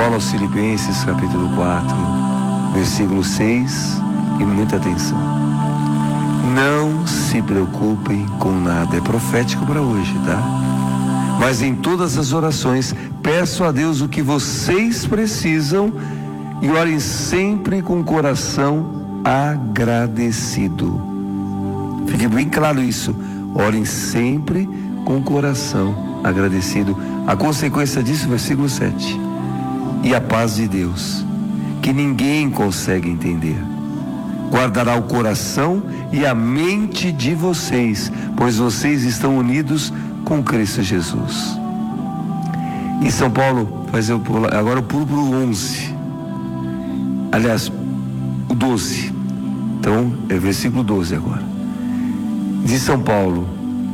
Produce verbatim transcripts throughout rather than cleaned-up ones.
Paulo aos Filipenses, capítulo quatro, versículo seis, e muita atenção. Não se preocupem com nada. É profético para hoje, tá? Mas em todas as orações, peço a Deus o que vocês precisam e orem sempre com o coração agradecido. Fique bem claro isso. Orem sempre com o coração agradecido. A consequência disso, versículo sete. E a paz de Deus, que ninguém consegue entender, guardará o coração e a mente de vocês, pois vocês estão unidos com Cristo Jesus. E São Paulo, faz eu pular, agora eu pulo para o onze. Aliás, o doze. Então, é versículo doze agora. Diz São Paulo: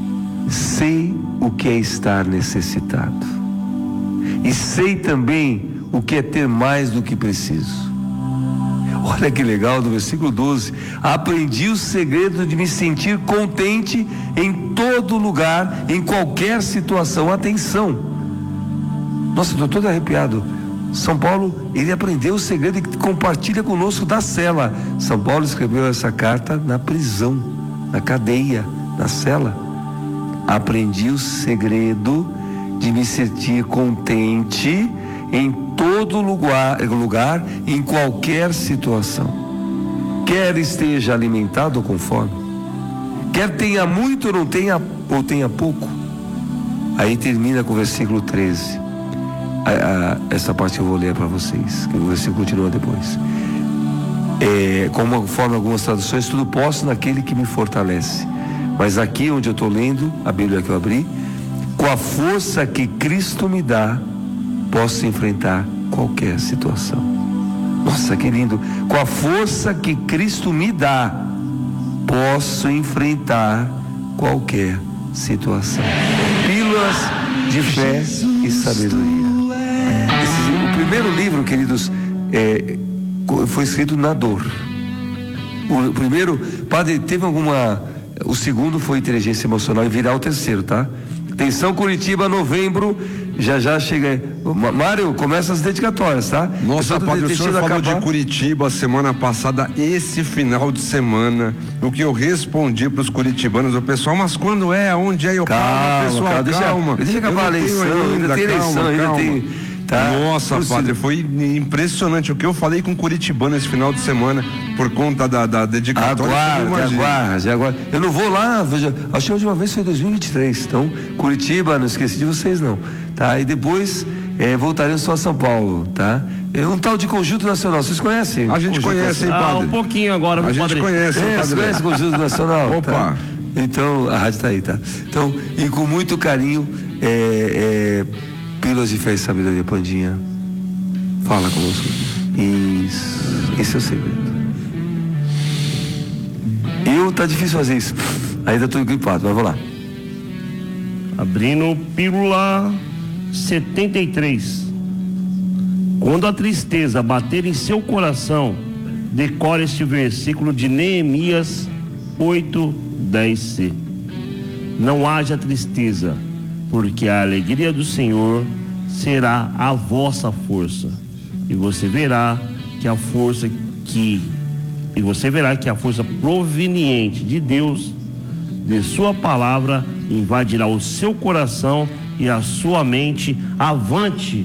sei o que é estar necessitado, e sei também o que é ter mais do que preciso. Olha que legal, no versículo doze: aprendi o segredo de me sentir contente em todo lugar, em qualquer situação. Atenção, nossa, estou todo arrepiado. São Paulo, ele aprendeu o segredo e compartilha conosco da cela. São Paulo escreveu essa carta na prisão, na cadeia, na cela. Aprendi o segredo de me sentir contente em todo lugar, lugar, em qualquer situação. Quer esteja alimentado ou com fome, quer tenha muito ou não tenha, ou tenha pouco. Aí termina com o versículo treze. A, a, essa parte eu vou ler para vocês, que o versículo continua depois. É, conforme algumas traduções, tudo posso naquele que me fortalece. Mas aqui onde eu estou lendo, a Bíblia que eu abri, com a força que Cristo me dá, posso enfrentar qualquer situação. Nossa, que lindo! Com a força que Cristo me dá, posso enfrentar qualquer situação. Pílulas de fé e sabedoria. Esse, o primeiro livro, queridos, é, foi escrito na dor. O primeiro, padre, teve alguma... O segundo foi inteligência emocional e virá o terceiro, tá? Atenção, Curitiba, novembro, já já chega. Mário, começa as dedicatórias, tá? Nossa, padre, o senhor falou acabar. de Curitiba semana passada, esse final de semana, o que eu respondi para os curitibanos, o pessoal, mas quando é, aonde é? Eu calma, calma, pessoal, calma, deixa, calma. Deixa acabar a eleição, ainda tem eleição, calma, ainda calma. tem... Tá. Nossa, padre, foi impressionante o que eu falei com curitibano esse final de semana por conta da, da dedicatória. Aguarde, aguarde, aguarde. Eu não vou lá, veja, acho que a última vez foi em dois mil e vinte e três, então Curitiba, não esqueci de vocês não, tá? E depois é, voltaremos só a São Paulo, tá? É um tal de Conjunto Nacional, vocês conhecem? A gente Conjunto conhece, hein, padre? Ah, um pouquinho agora, a gente padre. conhece, é, padre. Você conhece o Conjunto Nacional? Opa! Tá? Então, a rádio tá aí, tá? Então, e com muito carinho, é, é, Pílulas de Fé e Sabedoria, Pandinha, fala conosco. Isso, esse é o segredo. Eu, tá difícil fazer isso. Ainda estou gripado, mas vou lá. Abrindo Pílula setenta e três. Quando a tristeza bater em seu coração, decore este versículo de Neemias oito, dez c. Não haja tristeza, porque a alegria do Senhor será a vossa força. E você verá que a força que e você verá que a força proveniente de Deus, de sua palavra, invadirá o seu coração e a sua mente. Avante!